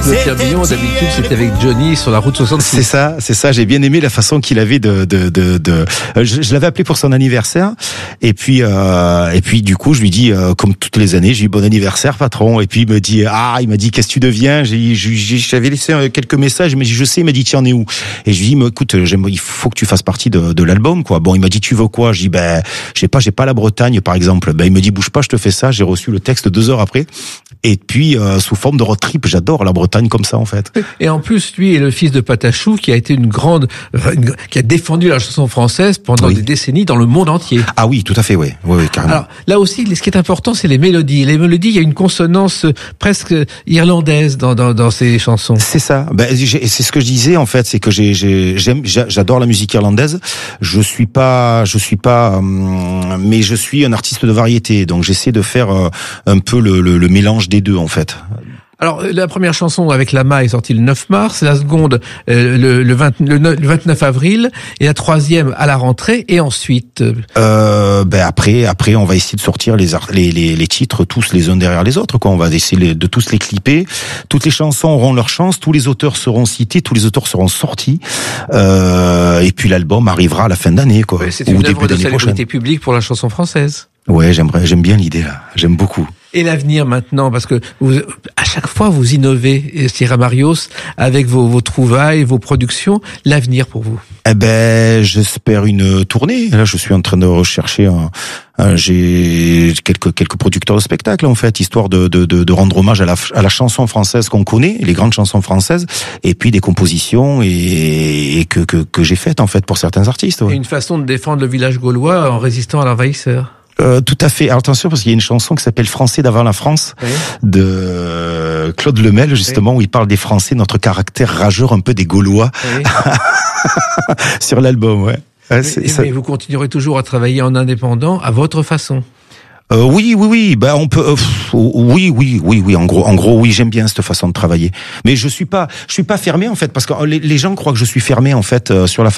Le Tourbillon, d'habitude, c'était avec Johnny sur la route 66. C'est ça. J'ai bien aimé la façon qu'il avait je l'avais appelé pour son anniversaire. Et puis, du coup, je lui dis, comme toutes les années, j'ai eu bon anniversaire, patron. Et puis, il m'a dit, qu'est-ce que tu deviens? J'avais laissé quelques messages. Il m'a dit, je sais. Il m'a dit, tu en es où? Et je lui dis, écoute, il faut que tu fasses partie de l'album, quoi. Bon, il m'a dit, tu veux quoi? Je dis, je sais pas, j'ai pas la Bretagne, par exemple. Il me dit, bouge pas, je te fais ça. J'ai reçu le texte 2 heures après. Et puis, sous forme de road trip, j'adore la Bretagne comme ça, en fait. Et en plus, lui est le fils de Patachou, qui a été qui a défendu la chanson française pendant des décennies dans le monde entier. Ah oui, tout à fait, oui, carrément. Alors, là aussi, ce qui est important, c'est les mélodies. Les mélodies, il y a une consonance presque irlandaise dans ces chansons. C'est ça. C'est ce que je disais, en fait, c'est que j'adore la musique irlandaise. Je suis pas, mais je suis un artiste de variété, donc j'essaie de faire un peu le mélange des deux, en fait. Alors, la première chanson avec Lama est sortie le 9 mars, la seconde le 29 avril, et la troisième à la rentrée, et ensuite... Après, on va essayer de sortir les titres tous les uns derrière les autres, quoi. On va essayer de tous les clipper. Toutes les chansons auront leur chance, tous les auteurs seront cités, tous les auteurs seront sortis, et puis l'album arrivera à la fin d'année, quoi. Ouais, c'est une œuvre de célébrité publique pour la chanson française. Ouais, j'aime bien l'idée, là. J'aime beaucoup. Et l'avenir maintenant, parce que à chaque fois vous innovez, Sierra Marios, avec vos trouvailles, vos productions. L'avenir pour vous? J'espère une tournée. Là, je suis en train de rechercher j'ai quelques producteurs de spectacles, en fait, histoire de rendre hommage à la chanson française qu'on connaît, les grandes chansons françaises, et puis des compositions et que j'ai faites, en fait, pour certains artistes. Ouais. Et une façon de défendre le village gaulois en résistant à l'envahisseur. Tout à fait. Alors, attention, parce qu'il y a une chanson qui s'appelle Français d'avant la France, de Claude Lemel, justement, où il parle des Français, notre caractère rageur un peu des Gaulois, sur l'album, ouais. Mais vous continuerez toujours à travailler en indépendant à votre façon. Oui. On peut. Oui. En gros, oui. J'aime bien cette façon de travailler. Mais je suis pas fermé, en fait, parce que les gens croient que je suis fermé, en fait, sur la façon